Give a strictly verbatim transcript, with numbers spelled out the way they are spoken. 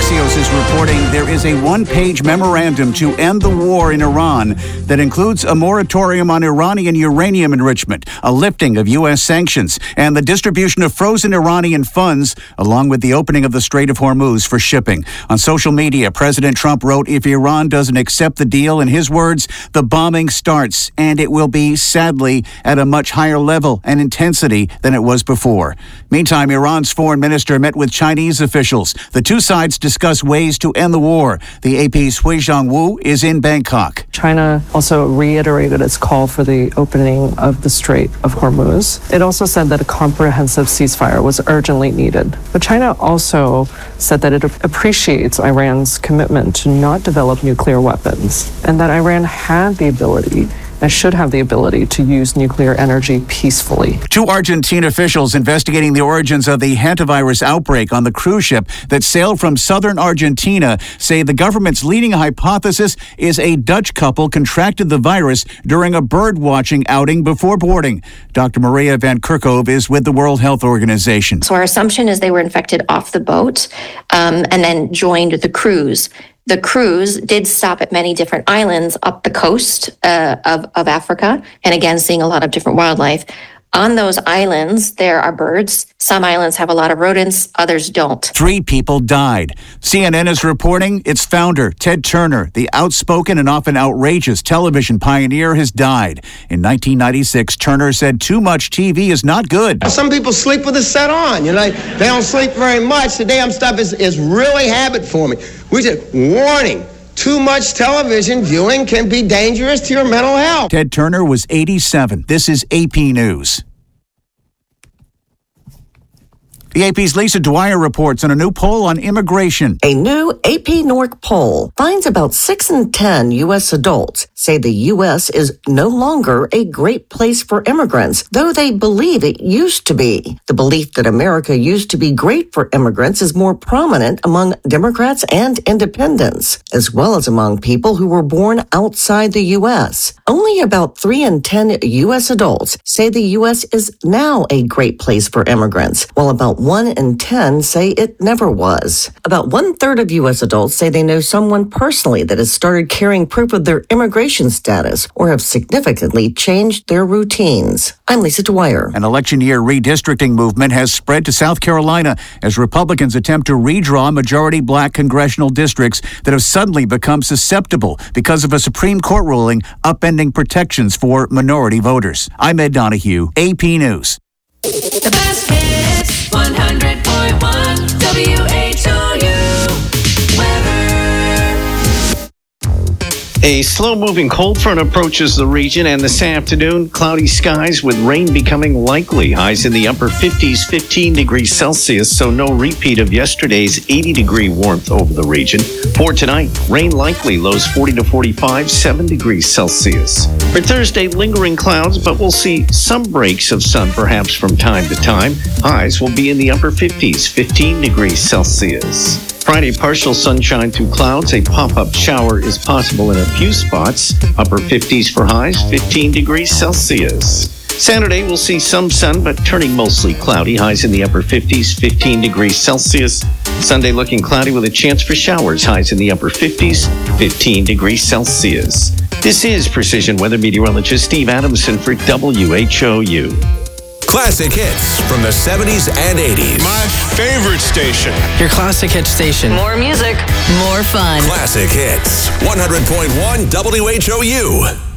Axios is reporting there is a one-page memorandum to end the war in Iran that includes a moratorium on Iranian uranium enrichment, a lifting of U S sanctions, and the distribution of frozen Iranian funds, along with the opening of the Strait of Hormuz for shipping. On social media, President Trump wrote, if Iran doesn't accept the deal, in his words, the bombing starts, and it will be, sadly, at a much higher level and intensity than it was before. Meantime, Iran's foreign minister met with Chinese officials. The two sides discuss ways to end the war. The A P's Hui Zhangwu is in Bangkok. China also reiterated its call for the opening of the Strait of Hormuz. It also said that a comprehensive ceasefire was urgently needed. But China also said that it appreciates Iran's commitment to not develop nuclear weapons and that Iran had the ability and should have the ability to use nuclear energy peacefully. Two Argentine officials investigating the origins of the hantavirus outbreak on the cruise ship that sailed from southern Argentina say the government's leading hypothesis is a Dutch couple contracted the virus during a bird-watching outing before boarding. Doctor Maria Van Kerkhove is with the World Health Organization. So our assumption is they were infected off the boat um, and then joined the cruise. The cruise did stop at many different islands up the coast uh, of, of Africa, and again, seeing a lot of different wildlife. On those islands, there are birds. Some islands have a lot of rodents, others don't. Three people died. C N N is reporting its founder, Ted Turner, the outspoken and often outrageous television pioneer, has died. In nineteen ninety-six, Turner said too much T V is not good. Some people sleep with the set on. You know, they don't sleep very much. The damn stuff is, is really habit forming. We said, warning. Too much television viewing can be dangerous to your mental health. Ted Turner was eighty-seven. This is A P News. The A P's Lisa Dwyer reports on a new poll on immigration. A new A P N O R C poll finds about six in ten U S adults say the U S is no longer a great place for immigrants, though they believe it used to be. The belief that America used to be great for immigrants is more prominent among Democrats and independents, as well as among people who were born outside the U S. Only about three in ten U S adults say the U S is now a great place for immigrants, while about one in ten say it never was. About one-third of U S adults say they know someone personally that has started carrying proof of their immigration status or have significantly changed their routines. I'm Lisa Dwyer. An election year redistricting movement has spread to South Carolina as Republicans attempt to redraw majority black congressional districts that have suddenly become susceptible because of a Supreme Court ruling upending protections for minority voters. I'm Ed Donahue, A P News. The best hits, one hundred point one W H O U weather. A slow-moving cold front approaches the region, and this afternoon, cloudy skies with rain becoming likely. Highs in the upper fifties, fifteen degrees Celsius, so no repeat of yesterday's eighty degree warmth over the region. For tonight, rain likely, lows forty to forty-five, seven degrees Celsius. For Thursday, lingering clouds, but we'll see some breaks of sun perhaps from time to time. Highs will be in the upper fifties, fifteen degrees Celsius. Friday, partial sunshine through clouds. A pop-up shower is possible in a few spots. Upper fifties for highs, fifteen degrees Celsius. Saturday, we'll see some sun, but turning mostly cloudy. Highs in the upper fifties, fifteen degrees Celsius. Sunday looking cloudy with a chance for showers. Highs in the upper fifties, fifteen degrees Celsius. This is Precision Weather Meteorologist Steve Adamson for W H O U. Classic hits from the seventies and eighties. My favorite station. Your classic hit station. More music, more fun. Classic hits. one hundred point one W H O U.